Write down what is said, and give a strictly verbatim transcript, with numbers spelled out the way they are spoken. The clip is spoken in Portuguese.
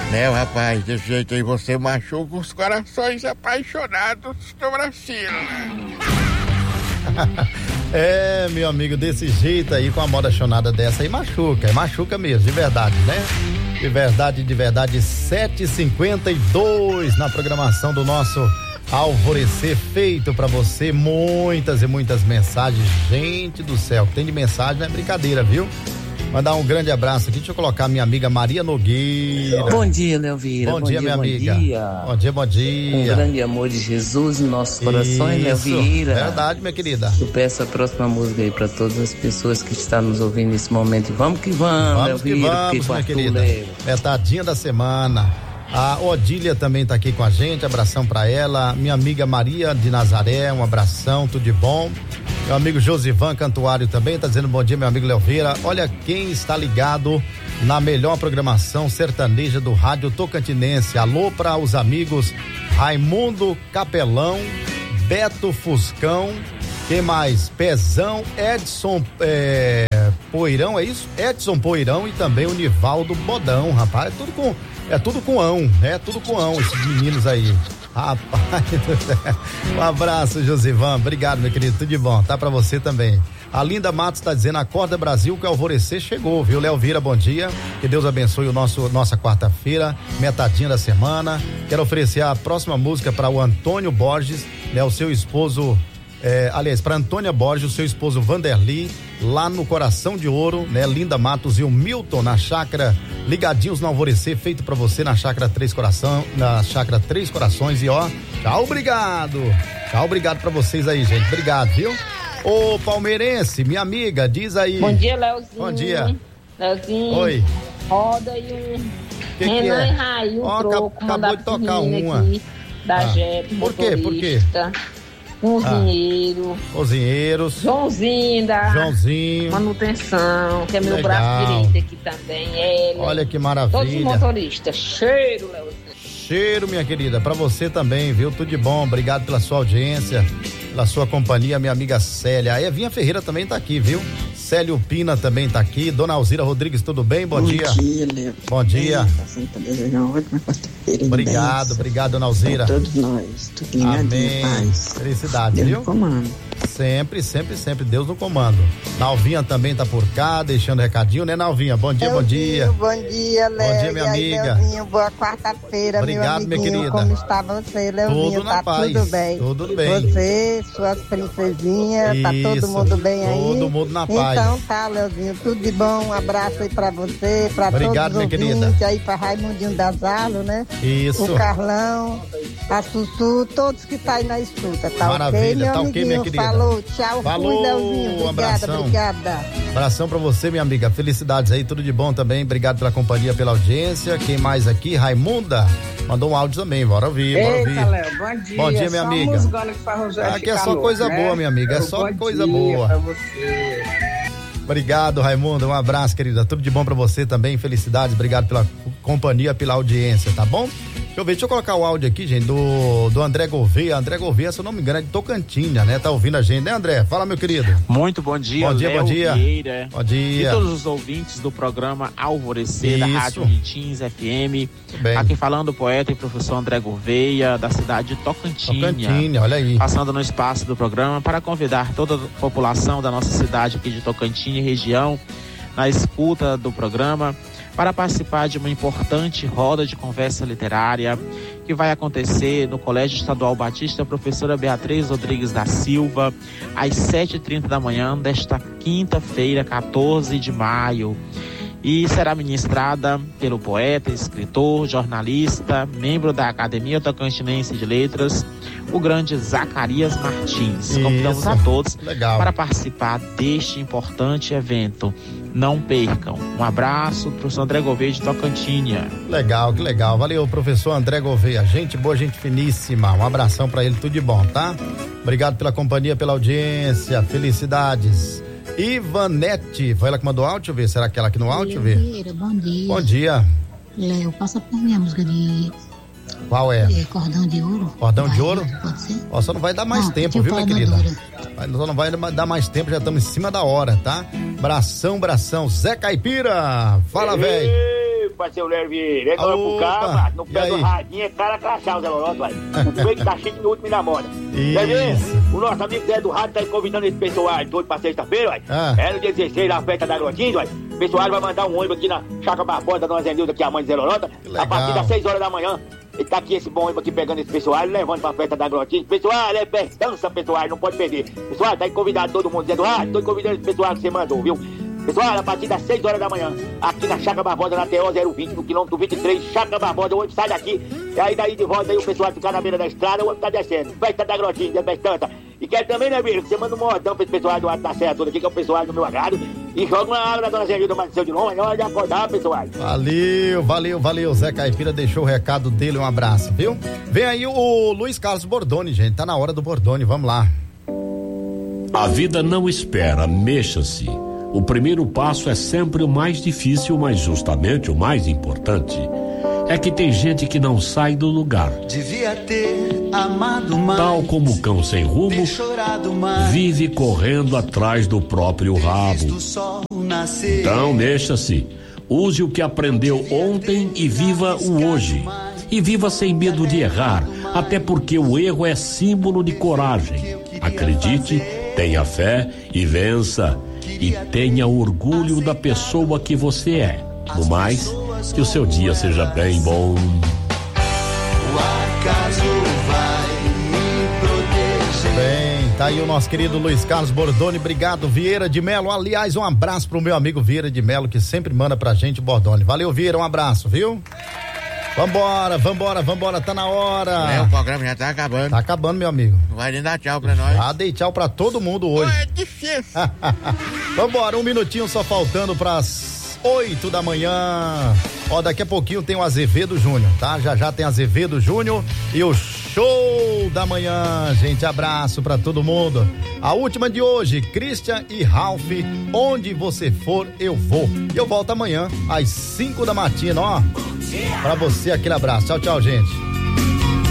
Né, rapaz, desse jeito aí você machuca os corações apaixonados do Brasil. É, meu amigo, desse jeito aí, com a moda chonada dessa aí, machuca, machuca mesmo, de verdade, né? De verdade, de verdade, sete e cinquenta e dois na programação do nosso Alvorecer, feito pra você, muitas e muitas mensagens, gente do céu, que tem de mensagem, não é brincadeira, viu? Mandar um grande abraço aqui, deixa eu colocar minha amiga Maria Nogueira. Bom dia, Leovira. Bom, bom dia, dia, minha bom amiga. Dia. Bom dia, bom dia. Com um grande amor de Jesus nos nossos corações, Leovira. Verdade, minha querida. Eu peço a próxima música aí pra todas as pessoas que estão nos ouvindo nesse momento. Vamos que vamos, Vamos que Leovira, vamos, minha querida. Metadinha da semana. A Odília também tá aqui com a gente, abração pra ela. Minha amiga Maria de Nazaré, um abração, tudo de bom. Meu amigo Josivan Cantuário também tá dizendo bom dia, meu amigo Leoveira. Olha quem está ligado na melhor programação sertaneja do rádio tocantinense. Alô para os amigos Raimundo Capelão, Beto Fuscão, quem mais? Pezão, Edson é, Poeirão, é isso? Edson Poeirão e também o Nivaldo Bodão, rapaz, é tudo com, é tudo com ão, é tudo com ão, esses meninos aí. Rapaz do céu. Um abraço, Josivan. Obrigado, meu querido. Tudo de bom. Tá pra você também. A Linda Matos tá dizendo: acorda Brasil, que o Alvorecer chegou, viu? Léo Vira, bom dia. Que Deus abençoe o nosso, nossa quarta-feira, metadinha da semana. Quero oferecer a próxima música para o Antônio Borges, né? O seu esposo, é, aliás, para Antônia Borges, o seu esposo Vanderly, lá no Coração de Ouro, né? Linda Matos e o Milton na chácara ligadinhos no Alvorecer, feito pra você na chácara Três Coração, na chácara Três Corações. E ó, tchau, obrigado. Tchau, obrigado pra vocês aí, gente. Obrigado, viu? Ô, palmeirense, minha amiga, diz aí. Bom dia, Leozinho. Bom dia. Leozinho. Oi. Roda aí um que Renan que é? e Raí, um ó, troco. Acabou de tocar uma. Aqui, da ah. Jeep, Por quê? Por quê? Cozinheiro. Ah. Cozinheiros. Joãozinho da Joãozinho. Manutenção, que é meu Legal. braço direito aqui também. Ele. Olha que maravilha. Todos os motoristas. Cheiro, Leozinho. Cheiro, minha querida. Pra você também, viu? Tudo de bom. Obrigado pela sua audiência, pela sua companhia, minha amiga Célia. A Evinha Ferreira também tá aqui, viu? Célio Pina também tá aqui. Dona Alzira Rodrigues, tudo bem? Bom, bom dia. dia, Léo. Bom dia. É, obrigado, obrigado, Dona Alzira. Pra todos nós, tudo ligadinho, paz. Felicidade, Deus viu? no comando. Sempre, sempre, sempre, Deus no comando. Nalvinha também tá por cá, deixando recadinho, né, Nalvinha? Bom dia, bom dia. Bom dia, Léo. Bom dia, minha amiga. Leozinho, boa quarta-feira, obrigado, meu minha querida. Como está você, Leozinho? Tudo na tá paz. tudo bem? Tudo bem. Você, suas princesinhas, Isso, tá todo mundo bem aí? Todo mundo na paz. Então tá, Leozinho, tudo de bom. Um abraço aí pra você, pra obrigado, todos os minha ouvintes, querida. aí pra Raimundinho das Arlos, né? Isso. O Carlão, a Sussu, todos que tá aí na escuta, tá? Maravilha, ok, meu tá ok, amiguinho? minha querida. Falou, tchau, Falou, fui, Leozinho. Obrigada, abração. obrigada. Abração pra você, minha amiga. Felicidades aí, tudo de bom também. Obrigado pela companhia, pela audiência. Quem mais aqui? Raimunda mandou um áudio também. Bora ouvir, bora ouvir. Eita, Léo, bom dia. Bom dia, minha só amiga. musgona que faz Rogério Aqui é só calor, coisa né? boa, minha amiga. É Eu só bom coisa dia boa. Pra você. Obrigado, Raimundo. Um abraço, querida. Tudo de bom pra você também. Felicidades. Obrigado pela companhia, pela audiência, tá bom? Deixa eu ver, deixa eu colocar o áudio aqui, gente, do, do André Gouveia. André Gouveia, se eu não me engano, é de Tocantinha, né? Tá ouvindo a gente, né, André? Fala, meu querido. Muito bom dia, Bom dia, Léo bom dia. Vieira. Bom dia. E todos os ouvintes do programa Alvorecer, Isso. da Rádio Ritins F M. Bem. Aqui falando o poeta e professor André Gouveia, da cidade de Tocantinha. Tocantinha, olha aí. Passando no espaço do programa para convidar toda a população da nossa cidade aqui de Tocantinha e região, na escuta do programa, para participar de uma importante roda de conversa literária que vai acontecer no Colégio Estadual Batista Professora Beatriz Rodrigues da Silva, às sete e trinta da manhã desta quinta-feira, quatorze de maio. E será ministrada pelo poeta, escritor, jornalista, membro da Academia Tocantinense de Letras, o grande Zacarias Martins. Isso. Convidamos a todos Legal. para participar deste importante evento. Não percam. Um abraço, professor André Gouveia de Tocantinha. Legal, que legal. Valeu, professor André Gouveia. Gente boa, gente finíssima. Um abração pra ele, tudo de bom, tá? Obrigado pela companhia, pela audiência. Felicidades. Ivanete, foi ela que mandou áudio? Deixa eu ver. Será que ela aqui no áudio? Deixa eu ver. Bom dia. Bom dia. Léo, passa pra mim a música de. Qual é? é Cordão de Ouro. Cordão vai, de Ouro? Pode ser? Ó, só não vai dar mais não, tempo, viu, minha querida? Madura. Vai, só não vai dar mais tempo, já estamos em cima da hora, tá? Bração, bração. Zé Caipira, fala, velho. parceiro Léo Vieira. Ele olha pro carro, no pé do radinho, é cara crachá o Zé Lorota, vai. O meio que tá chique no último da moda. Isso. O nosso amigo Zé do Rádio tá aí convidando esse pessoal todo pra sexta-feira, vai. Ah. É no dia dezesseis, na festa da Grotinha, vai. O pessoal vai mandar um ônibus aqui na Chácara Barbosa, da Dona Zenilda, que é a mãe de Zé Lorota. A partir das seis horas da manhã. Ele tá aqui, esse bom ônibus aqui, pegando esse pessoal, levando pra festa da Grotinha. Pessoal, é festança, pessoal, não pode perder. Pessoal, tá aí convidado todo mundo, Zé do Rádio, tô convidando esse pessoal que você mandou, viu? Pessoal, a partir das seis horas da manhã, aqui na Chácara Barbosa, na T O zero vinte, no quilômetro vinte e três, Chácara Barbosa, o ônibus sai daqui, e aí daí de volta, aí o pessoal ficar na beira da estrada, o ônibus tá descendo. Festa da Grotinha, é festança. E quer também, né, Vira, que você manda um modão pra esse pessoal do Alto da Serra toda aqui, que é o pessoal do meu agrado, e joga uma água da Dona Zenilda, mas seu de novo, é hora de acordar, pessoal. Valeu, valeu, valeu. Zé Caipira deixou o recado dele, um abraço, viu? Vem aí o Luiz Carlos Bordoni, gente, tá na hora do Bordoni, vamos lá. A vida não espera, mexa-se. O primeiro passo é sempre o mais difícil, mas justamente o mais importante. É que tem gente que não sai do lugar. Devia ter amado mais. Tal como o cão sem rumo, vive correndo atrás do próprio rabo. Então, mexa-se. Use o que aprendeu ontem e viva o hoje. E viva sem medo de errar, até porque o erro é símbolo de coragem. Acredite, tenha fé e vença. E tenha orgulho da pessoa que você é. No mais, que o seu dia seja bem bom. O acaso vai me proteger. Bem, tá aí o nosso querido Luiz Carlos Bordoni, obrigado, Vieira de Melo. Aliás, um abraço pro meu amigo Vieira de Melo, que sempre manda pra gente Bordoni. Valeu, Vieira, um abraço, viu? Vambora, vambora, vambora, tá na hora. É, o programa já tá acabando. Tá acabando, meu amigo. Vai nem dar tchau pra nós. Já dei tchau pra todo mundo hoje. É difícil. Vambora, um minutinho só faltando pras oito da manhã. Ó, daqui a pouquinho tem o Azevedo Júnior, tá? Já já tem Azevedo Júnior e o show da manhã, gente. Abraço pra todo mundo. A última de hoje, Christian e Ralph, onde você for, eu vou. E eu volto amanhã, às cinco da matina, ó. Pra você, aquele abraço. Tchau, tchau, gente.